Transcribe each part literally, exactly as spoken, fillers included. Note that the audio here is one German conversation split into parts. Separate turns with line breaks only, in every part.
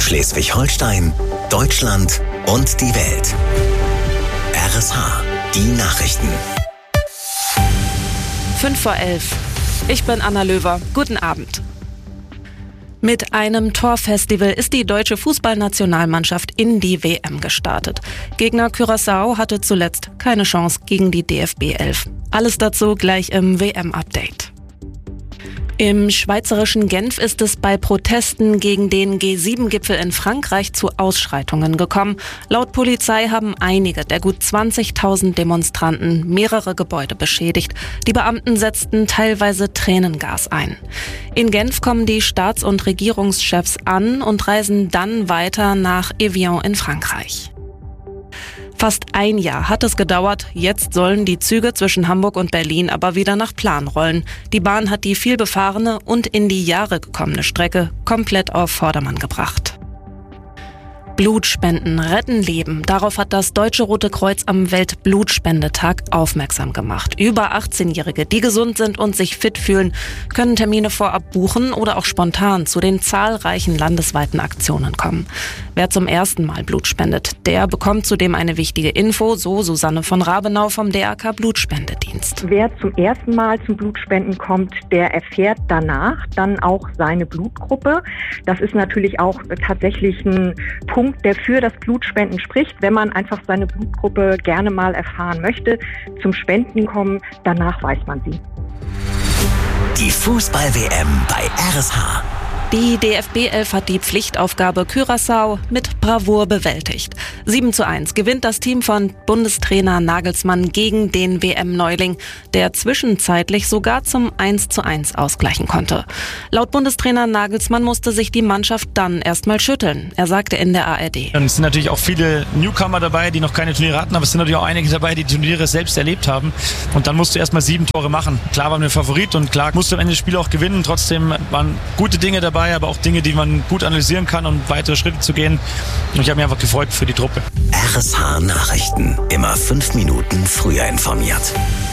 Schleswig-Holstein, Deutschland und die Welt. R S H, die Nachrichten.
fünf vor elf. Ich bin Anna Löwer. Guten Abend. Mit einem Torfestival ist die deutsche Fußballnationalmannschaft in die W M gestartet. Gegner Curaçao hatte zuletzt keine Chance gegen die D F B elf. Alles dazu gleich im W M-Update. Im schweizerischen Genf ist es bei Protesten gegen den G sieben Gipfel in Frankreich zu Ausschreitungen gekommen. Laut Polizei haben einige der gut zwanzigtausend Demonstranten mehrere Gebäude beschädigt. Die Beamten setzten teilweise Tränengas ein. In Genf kommen die Staats- und Regierungschefs an und reisen dann weiter nach Evian in Frankreich. Fast ein Jahr hat es gedauert, jetzt sollen die Züge zwischen Hamburg und Berlin aber wieder nach Plan rollen. Die Bahn hat die vielbefahrene und in die Jahre gekommene Strecke komplett auf Vordermann gebracht. Blutspenden retten Leben. Darauf hat das Deutsche Rote Kreuz am Weltblutspendetag aufmerksam gemacht. Über achtzehnjährige, die gesund sind und sich fit fühlen, können Termine vorab buchen oder auch spontan zu den zahlreichen landesweiten Aktionen kommen. Wer zum ersten Mal Blut spendet, der bekommt zudem eine wichtige Info, so Susanne von Rabenau vom D R K Blutspendedienst.
Wer zum ersten Mal zum Blutspenden kommt, der erfährt danach dann auch seine Blutgruppe. Das ist natürlich auch tatsächlich ein Punkt, der für das Blutspenden spricht, wenn man einfach seine Blutgruppe gerne mal erfahren möchte. Zum Spenden kommen, danach weiß man sie.
Die Fußball-W M bei R S H.
Die D F B elf hat die Pflichtaufgabe Curaçao mit Bravour bewältigt. sieben zu eins gewinnt das Team von Bundestrainer Nagelsmann gegen den W M-Neuling, der zwischenzeitlich sogar zum eins zu eins ausgleichen konnte. Laut Bundestrainer Nagelsmann musste sich die Mannschaft dann erstmal schütteln. Er sagte in der A R D.
Und es sind natürlich auch viele Newcomer dabei, die noch keine Turniere hatten, aber es sind natürlich auch einige dabei, die die Turniere selbst erlebt haben. Und dann musst du erstmal sieben Tore machen. Klar waren wir Favorit und klar musst du am Ende das Spiel auch gewinnen. Trotzdem waren gute Dinge dabei, aber auch Dinge, die man gut analysieren kann, um weitere Schritte zu gehen. Und ich habe mich einfach gefreut für die Truppe.
R S H Nachrichten. Immer fünf Minuten früher informiert.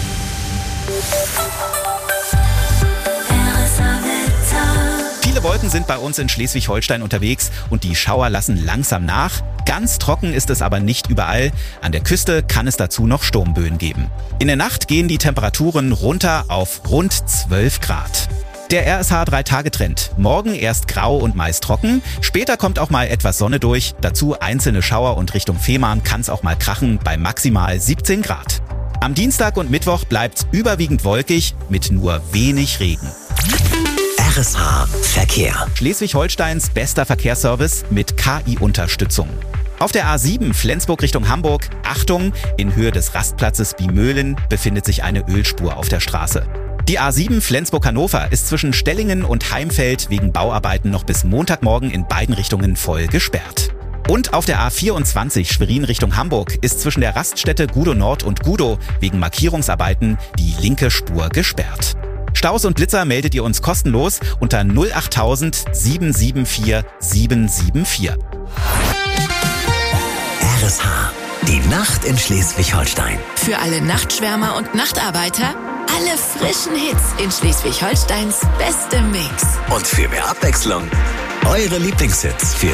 Viele Wolken sind bei uns in Schleswig-Holstein unterwegs und die Schauer lassen langsam nach. Ganz trocken ist es aber nicht überall. An der Küste kann es dazu noch Sturmböen geben. In der Nacht gehen die Temperaturen runter auf rund zwölf Grad. Der R S H drei Tage Trend. Morgen erst grau und meist trocken. Später kommt auch mal etwas Sonne durch. Dazu einzelne Schauer und Richtung Fehmarn kann es auch mal krachen bei maximal siebzehn Grad. Am Dienstag und Mittwoch bleibt's überwiegend wolkig mit nur wenig Regen.
R S H Verkehr.
Schleswig-Holsteins bester Verkehrsservice mit K I-Unterstützung. Auf der A sieben Flensburg Richtung Hamburg, Achtung, in Höhe des Rastplatzes Biemöhlen befindet sich eine Ölspur auf der Straße. Die A sieben Flensburg-Hannover ist zwischen Stellingen und Heimfeld wegen Bauarbeiten noch bis Montagmorgen in beiden Richtungen voll gesperrt. Und auf der A vierundzwanzig Schwerin Richtung Hamburg ist zwischen der Raststätte Gudow Nord und Gudow wegen Markierungsarbeiten die linke Spur gesperrt. Staus und Blitzer meldet ihr uns kostenlos unter null acht null null sieben sieben vier sieben sieben vier.
R S H. Die Nacht in Schleswig-Holstein.
Für alle Nachtschwärmer und Nachtarbeiter alle frischen Hits in Schleswig-Holsteins bestem Mix.
Und für mehr Abwechslung, eure Lieblingshits für